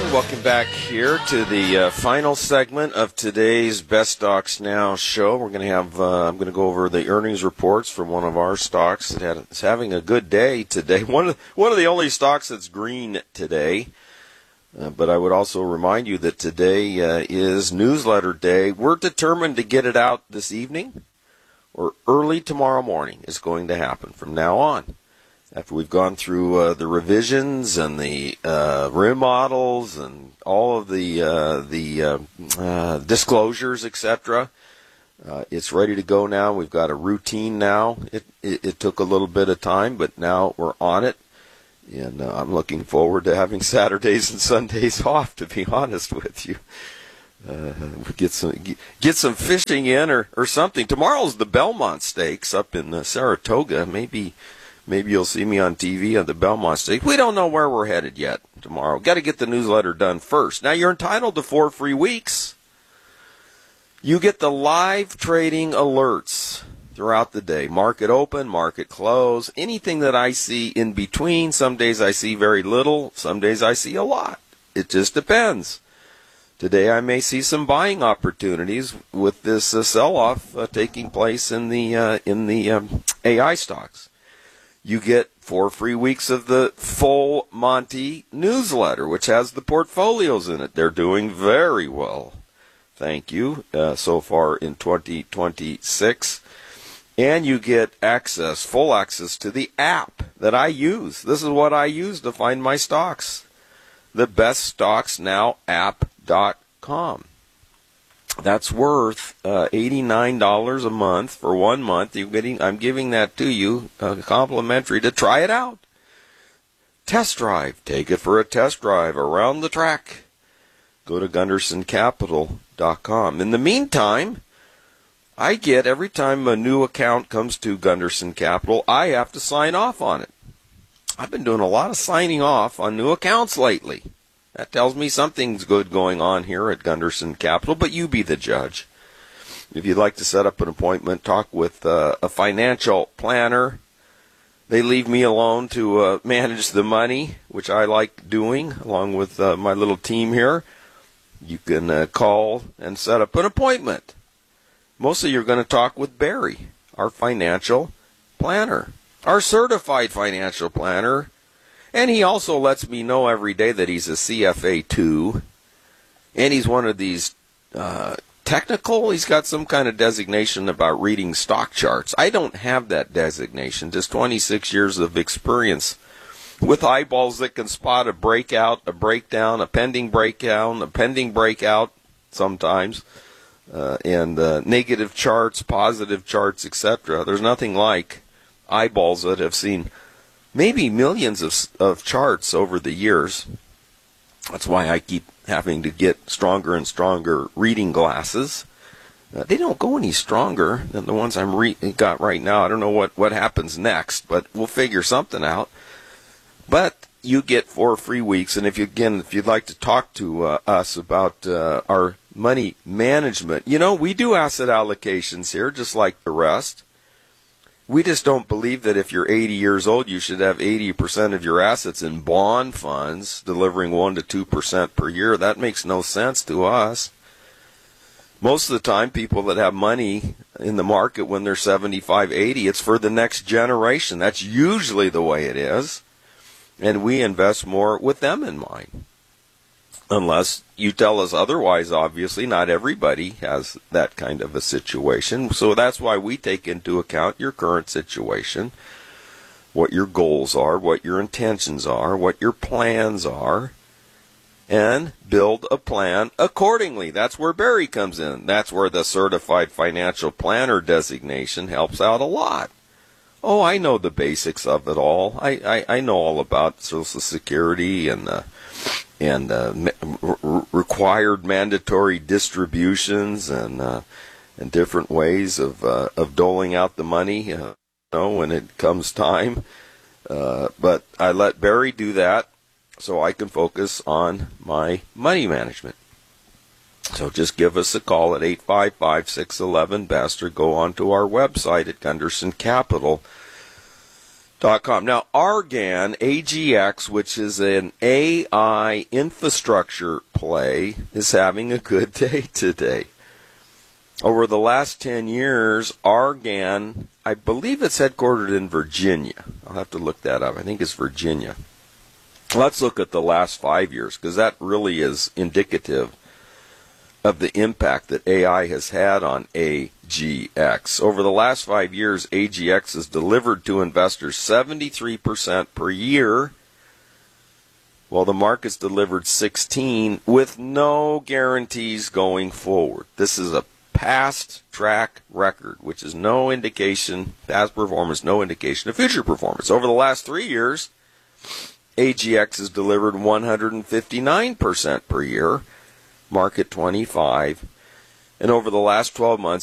Welcome back here to the final segment of today's Best Stocks Now show. We're going to have I'm going to go over the earnings reports from one of our stocks that is having a good day today. One of the only stocks that's green today. But I would also remind you that today is newsletter day. We're determined to get it out this evening or early tomorrow morning. It's going to happen from now on. After we've gone through the revisions and the remodels and all of the disclosures, etc., it's ready to go now. We've got a routine now. It took a little bit of time, but now we're on it. And I'm looking forward to having Saturdays and Sundays off, to be honest with you. Get some fishing in or something. Tomorrow's the Belmont Stakes up in Saratoga. Maybe you'll see me on TV on the Belmont Stakes. We don't know where we're headed yet tomorrow. Got to get the newsletter done first. Now, you're entitled to 4 free weeks. You get the live trading alerts throughout the day. Market open, market close, anything that I see in between. Some days I see very little. Some days I see a lot. It just depends. Today I may see some buying opportunities with this sell-off taking place in the AI stocks. You get 4 free weeks of the Full Monty newsletter, which has the portfolios in it. They're doing very well. Thank you. So far in 2026. And you get full access to the app that I use. This is what I use to find my stocks. The beststocksnowapp.com. That's worth $89 a month for 1 month. I'm giving that to you complimentary to try it out. Test drive. Take it for a test drive around the track. Go to GundersonCapital.com. In the meantime, I get every time a new account comes to Gunderson Capital, I have to sign off on it. I've been doing a lot of signing off on new accounts lately. That tells me something's good going on here at Gunderson Capital, but you be the judge. If you'd like to set up an appointment, talk with a financial planner. They leave me alone to manage the money, which I like doing, along with my little team here. You can call and set up an appointment. Mostly you're going to talk with Barry, our financial planner, our certified financial planner. And he also lets me know every day that he's a CFA 2. And he's one of these technical. He's got some kind of designation about reading stock charts. I don't have that designation. Just 26 years of experience with eyeballs that can spot a breakout, a breakdown, a pending breakdown, a pending breakout sometimes. And negative charts, positive charts, etc. There's nothing like eyeballs that have seen maybe millions of charts over the years. That's why I keep having to get stronger and stronger reading glasses. They don't go any stronger than the ones I'm got right now. I don't know what happens next, but we'll figure something out. But you get 4 free weeks, and if you'd like to talk to us about our money management, we do asset allocations here, just like the rest. We just don't believe that if you're 80 years old, you should have 80% of your assets in bond funds, delivering 1% to 2% per year. That makes no sense to us. Most of the time, people that have money in the market when they're 75, 80, it's for the next generation. That's usually the way it is. And we invest more with them in mind. Unless you tell us otherwise, obviously, not everybody has that kind of a situation. So that's why we take into account your current situation, what your goals are, what your intentions are, what your plans are, and build a plan accordingly. That's where Barry comes in. That's where the Certified Financial Planner designation helps out a lot. Oh, I know the basics of it all. I know all about Social Security and required mandatory distributions and different ways of doling out the money, when it comes time. But I let Barry do that so I can focus on my money management. So just give us a call at 855-611-BEST or go onto our website at Gunderson Capital. Now, Argan, AGX, which is an AI infrastructure play, is having a good day today. Over the last 10 years, Argan, I believe it's headquartered in Virginia. I'll have to look that up. I think it's Virginia. Let's look at the last 5 years, because that really is indicative of the impact that AI has had on AGX. Over the last 5 years, AGX has delivered to investors 73% per year, while the market's delivered 16% with no guarantees going forward. This is a past track record, which is no indication, past performance, no indication of future performance. Over the last 3 years, AGX has delivered 159% per year, market 25%, and over the last 12 months,